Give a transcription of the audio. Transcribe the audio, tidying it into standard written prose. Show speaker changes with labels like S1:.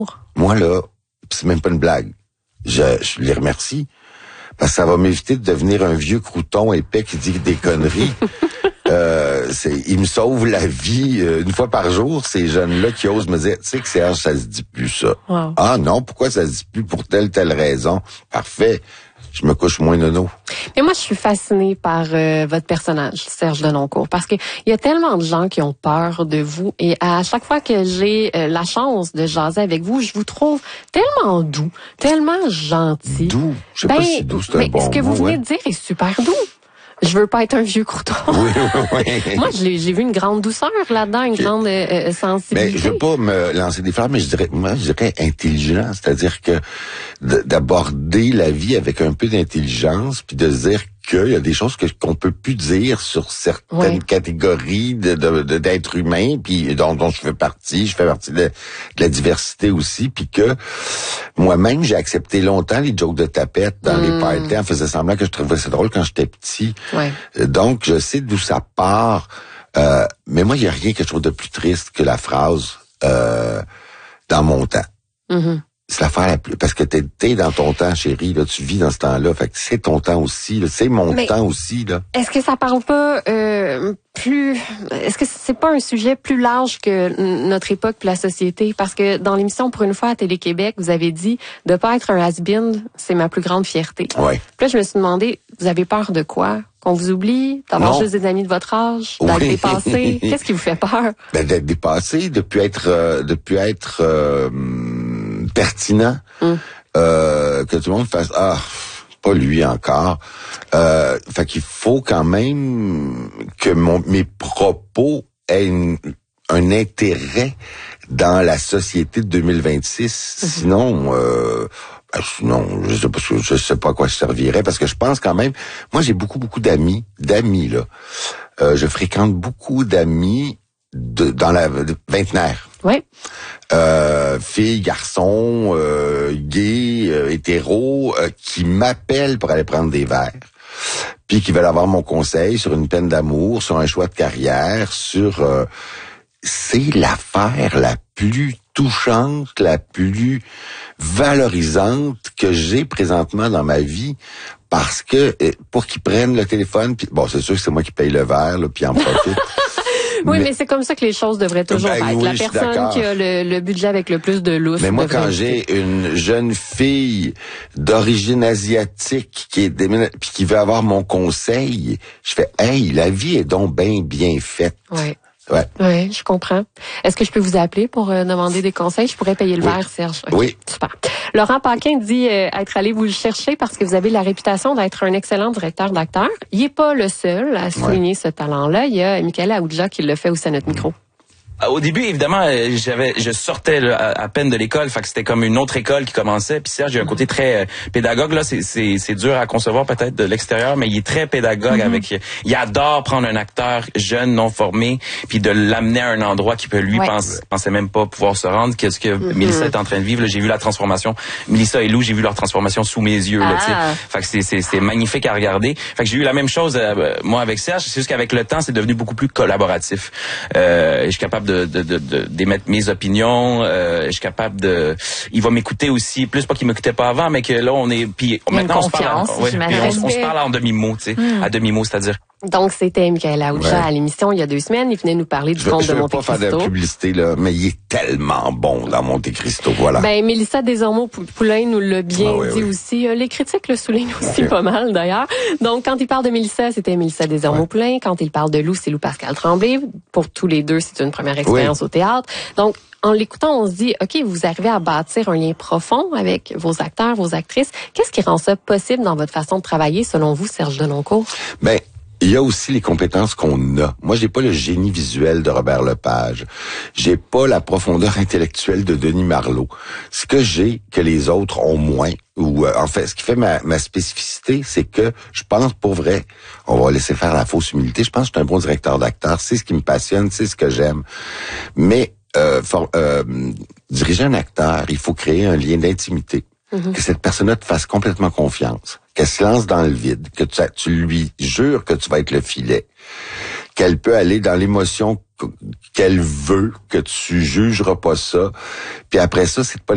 S1: Moi, là, c'est même pas une blague. Je les remercie parce que ça va m'éviter de devenir un vieux crouton épais qui dit des conneries. Ils me sauvent la vie une fois par jour, ces jeunes-là qui osent me dire, tu sais que Serge, ça se dit plus ça.
S2: Wow.
S1: Ah non, pourquoi ça se dit plus pour telle raison? Parfait. Je me couche moins nono.
S2: Mais moi, je suis fascinée par votre personnage, Serge Denoncourt, parce que il y a tellement de gens qui ont peur de vous et à chaque fois que j'ai la chance de jaser avec vous, je vous trouve tellement doux, tellement gentil.
S1: Doux? Je sais pas si doux, c'est un bon mot.
S2: Mais ce que vous venez de dire est super doux. Je veux pas être un vieux crouton.
S1: Oui.
S2: Moi, j'ai vu une grande douceur là-dedans, une grande sensibilité.
S1: Mais je veux pas me lancer des fleurs, mais je dirais intelligent, c'est-à-dire que d'aborder la vie avec un peu d'intelligence, puis de se dire qu'il y a des choses qu'on peut plus dire sur certaines catégories d'êtres humains, puis dont je fais partie de la diversité aussi, puis que moi-même j'ai accepté longtemps les jokes de tapette dans les parties, en faisant semblant que je trouvais ça drôle quand j'étais petit.
S2: Ouais.
S1: Donc je sais d'où ça part, mais moi il y a rien que je trouve de plus triste que la phrase dans mon temps.
S2: Mm-hmm.
S1: C'est l'affaire la plus... Parce que t'es dans ton temps, chérie, là, tu vis dans ce temps-là. Fait que c'est ton temps aussi, là. C'est mon temps aussi, là.
S2: Est-ce que ça parle pas plus... Est-ce que c'est pas un sujet plus large que notre époque puis la société? Parce que dans l'émission Pour une fois à Télé-Québec, vous avez dit de pas être un has-been, c'est ma plus grande fierté.
S1: Ouais.
S2: Puis là, je me suis demandé, vous avez peur de quoi? Qu'on vous oublie? D'avoir juste des amis de votre âge? D'être dépassé? Qu'est-ce qui vous fait peur?
S1: Ben, d'être dépassé, de plus être pertinent, que tout le monde fasse pas lui encore. Fait qu'il faut quand même que mes propos aient un intérêt dans la société de 2026. Sinon, je sais pas à quoi je servirais, parce que je pense quand même, moi j'ai beaucoup d'amis là. Je fréquente beaucoup d'amis dans la vingtenaire.
S2: Oui.
S1: Filles, garçons, gays, hétéros, qui m'appellent pour aller prendre des verres, puis qui veulent avoir mon conseil sur une peine d'amour, sur un choix de carrière, sur... c'est l'affaire la plus touchante, la plus valorisante que j'ai présentement dans ma vie, parce que pour qu'ils prennent le téléphone, puis bon, c'est sûr que c'est moi qui paye le verre, là, puis en profite.
S2: Oui, mais c'est comme ça que les choses devraient toujours être.
S1: Oui,
S2: la personne qui a le budget avec le plus de lousse.
S1: Mais moi, quand j'ai une jeune fille d'origine asiatique qui puis qui veut avoir mon conseil, je fais, hey, la vie est donc bien faite.
S2: Oui.
S1: Ouais.
S2: Oui, je comprends. Est-ce que je peux vous appeler pour demander des conseils? Je pourrais payer le verre, Serge. Okay,
S1: oui.
S2: Super. Laurent Paquin dit être allé vous le chercher parce que vous avez la réputation d'être un excellent directeur d'acteur. Il est pas le seul à souligner ce talent-là. Il y a Michaela Aoudja qui le fait aussi à notre micro.
S3: Au début, évidemment, je sortais là, à peine de l'école, fait que c'était comme une autre école qui commençait. Puis Serge, il a un côté très pédagogue là, c'est dur à concevoir peut-être de l'extérieur, mais il est très pédagogue avec. Il adore prendre un acteur jeune, non formé, puis de l'amener à un endroit qui peut lui pensait même pas pouvoir se rendre. Qu'est-ce que Mélissa est en train de vivre là, j'ai vu la transformation. Mélissa et Lou, j'ai vu leur transformation sous mes yeux là, tu sais. Fait que c'est magnifique à regarder. Fait que j'ai eu la même chose moi avec Serge. C'est juste qu'avec le temps, c'est devenu beaucoup plus collaboratif. Je suis capable d'émettre mes opinions, je suis capable il va m'écouter aussi, plus pas qu'il m'écoutait pas avant, mais que là maintenant on se parle en demi-mot, tu sais, à demi-mot, c'est-à-dire.
S2: Donc, c'était Michaela Aoudja à l'émission il y a 2 semaines. Il venait nous parler du conte de Monte Cristo.
S1: Je veux pas faire de publicité, là, mais il est tellement bon dans Monte Cristo, voilà.
S2: Ben, Mélissa Desormeaux-Poulain nous l'a bien dit aussi. Les critiques le soulignent aussi pas mal, d'ailleurs. Donc, quand il parle de Mélissa, c'était Mélissa Desormeaux-Poulain. Quand il parle de Lou, c'est Lou-Pascal Tremblay. Pour tous les deux, c'est une première expérience au théâtre. Donc, en l'écoutant, on se dit, OK, vous arrivez à bâtir un lien profond avec vos acteurs, vos actrices. Qu'est-ce qui rend ça possible dans votre façon de travailler, selon vous, Serge Denoncourt?
S1: Ben, il y a aussi les compétences qu'on a. Moi, j'ai pas le génie visuel de Robert Lepage. J'ai pas la profondeur intellectuelle de Denis Marleau. Ce que j'ai, que les autres ont moins, ou en fait, ce qui fait ma spécificité, c'est que je pense, pour vrai, on va laisser faire la fausse humilité, je pense que je suis un bon directeur d'acteur, c'est ce qui me passionne, c'est ce que j'aime. Mais diriger un acteur, il faut créer un lien d'intimité. Que cette personne-là te fasse complètement confiance, qu'elle se lance dans le vide, que tu lui jures que tu vas être le filet, qu'elle peut aller dans l'émotion qu'elle veut, que tu jugeras pas ça, puis après ça, c'est de pas